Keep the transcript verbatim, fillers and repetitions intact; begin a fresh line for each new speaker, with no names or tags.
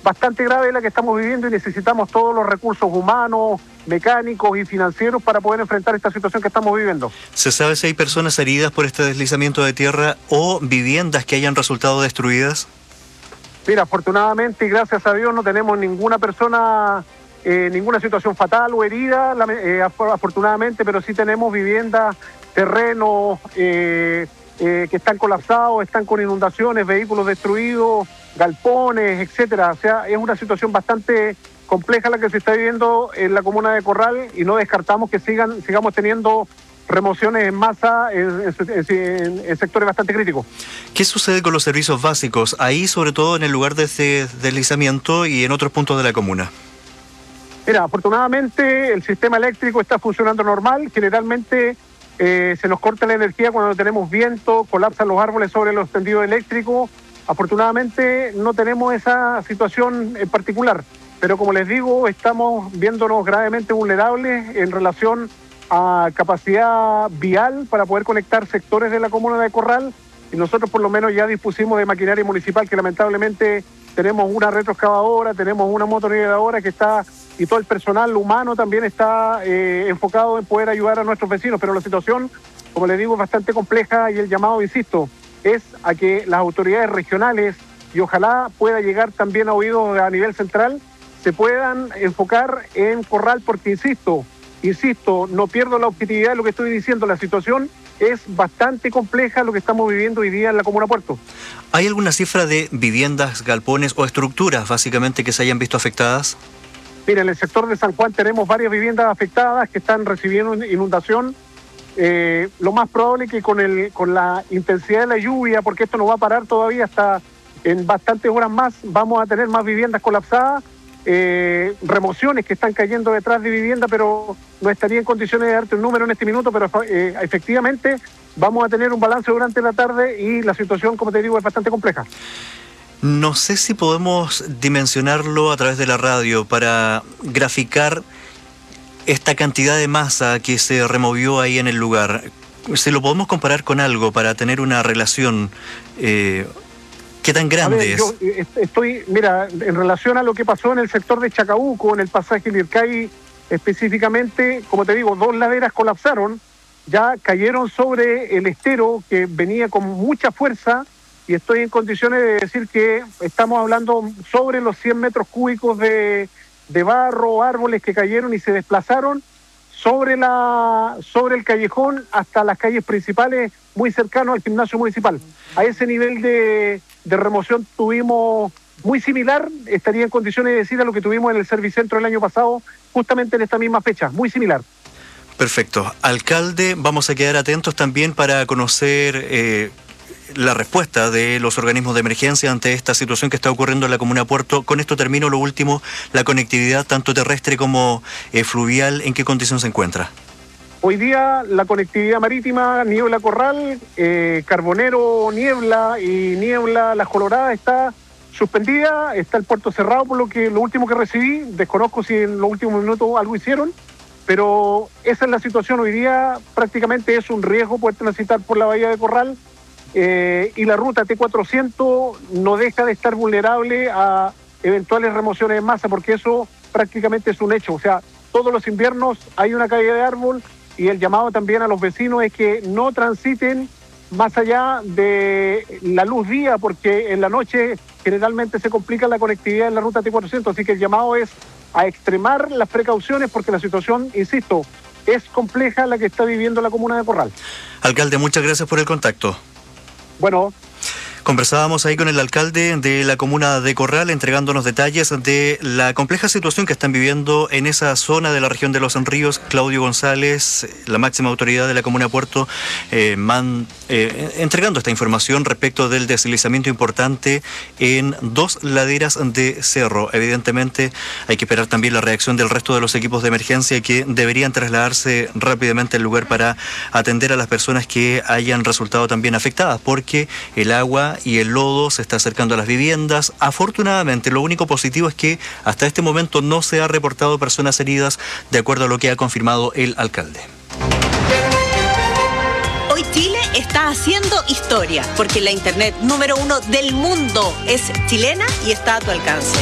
bastante grave la que estamos viviendo y necesitamos todos los recursos humanos, mecánicos y financieros para poder enfrentar esta situación que estamos viviendo.
¿Se sabe si hay personas heridas por este deslizamiento de tierra o viviendas que hayan resultado destruidas?
Mira, afortunadamente y gracias a Dios no tenemos ninguna persona, eh, ninguna situación fatal o herida, eh, afortunadamente, pero sí tenemos viviendas, terrenos eh, eh, que están colapsados, están con inundaciones, vehículos destruidos, galpones, etcétera. O sea, es una situación bastante compleja la que se está viviendo en la comuna de Corral y no descartamos que sigan sigamos teniendo remociones en masa en, en, en, en sectores bastante críticos.
¿Qué sucede con los servicios básicos ahí, sobre todo en el lugar de este deslizamiento y en otros puntos de la comuna?
Mira, afortunadamente el sistema eléctrico está funcionando normal. Generalmente eh, se nos corta la energía cuando tenemos viento, colapsan los árboles sobre los tendidos eléctricos. Afortunadamente no tenemos esa situación en particular, pero como les digo, estamos viéndonos gravemente vulnerables en relación a capacidad vial para poder conectar sectores de la comuna de Corral, y nosotros por lo menos ya dispusimos de maquinaria municipal, que lamentablemente tenemos una retroexcavadora, tenemos una motorizadora que está, y todo el personal humano también está eh, enfocado en poder ayudar a nuestros vecinos, pero la situación, como les digo, es bastante compleja y el llamado, insisto, es a que las autoridades regionales, y ojalá pueda llegar también a oídos a nivel central, se puedan enfocar en Corral, porque insisto, insisto, no pierdo la objetividad de lo que estoy diciendo, la situación es bastante compleja lo que estamos viviendo hoy día en la comuna Puerto.
¿Hay alguna cifra de viviendas, galpones o estructuras básicamente que se hayan visto afectadas?
Mira, en el sector de San Juan tenemos varias viviendas afectadas que están recibiendo inundación. Eh, lo más probable es que con, el, con la intensidad de la lluvia, porque esto no va a parar todavía hasta en bastantes horas más, vamos a tener más viviendas colapsadas, eh, remociones que están cayendo detrás de vivienda, pero no estaría en condiciones de darte un número en este minuto, pero eh, efectivamente vamos a tener un balance durante la tarde y la situación, como te digo, es bastante compleja.
No sé si podemos dimensionarlo a través de la radio para graficar esta cantidad de masa que se removió ahí en el lugar. ¿Se lo podemos comparar con algo para tener una relación? Eh, ¿Qué tan grande
ver,
es?
Yo estoy, mira, en relación a lo que pasó en el sector de Chacabuco, en el pasaje Lircay específicamente, como te digo, dos laderas colapsaron, ya cayeron sobre el estero que venía con mucha fuerza, y estoy en condiciones de decir que estamos hablando sobre los cien metros cúbicos de, de barro, árboles que cayeron y se desplazaron sobre, la, sobre el callejón hasta las calles principales, muy cercanos al gimnasio municipal. A ese nivel de, de remoción tuvimos muy similar, estaría en condiciones de decir a lo que tuvimos en el Servicentro el año pasado, justamente en esta misma fecha, muy similar.
Perfecto. Alcalde, vamos a quedar atentos también para conocer eh, la respuesta de los organismos de emergencia ante esta situación que está ocurriendo en la comuna de Puerto. Con esto termino lo último, la conectividad tanto terrestre como eh, fluvial, ¿en qué condición se encuentra?
Hoy día la conectividad marítima, Niebla Corral, eh, Carbonero, Niebla y Niebla Las Coloradas está suspendida, está el puerto cerrado por lo que lo último que recibí, desconozco si en los últimos minutos algo hicieron, pero esa es la situación hoy día, prácticamente es un riesgo poder transitar por la bahía de Corral, eh, y la ruta T cuatrocientos no deja de estar vulnerable a eventuales remociones en masa, porque eso prácticamente es un hecho, o sea, todos los inviernos hay una caída de árbol, y el llamado también a los vecinos es que no transiten más allá de la luz día, porque en la noche generalmente se complica la conectividad en la ruta T cuatrocientos, así que el llamado es a extremar las precauciones porque la situación, insisto, es compleja la que está viviendo la comuna de Corral.
Alcalde, muchas gracias por el contacto.
Bueno,
conversábamos ahí con el alcalde de la comuna de Corral, entregándonos detalles de la compleja situación que están viviendo en esa zona de la región de Los Ríos. Claudio González, la máxima autoridad de la comuna de Puerto, eh, man, eh, entregando esta información respecto del deslizamiento importante en dos laderas de cerro. Evidentemente hay que esperar también la reacción del resto de los equipos de emergencia que deberían trasladarse rápidamente al lugar para atender a las personas que hayan resultado también afectadas, porque el agua y el lodo se está acercando a las viviendas. Afortunadamente, lo único positivo es que hasta este momento no se ha reportado personas heridas, de acuerdo a lo que ha confirmado el alcalde.
Hoy Chile está haciendo historia, porque la internet número uno del mundo es chilena y está a tu alcance.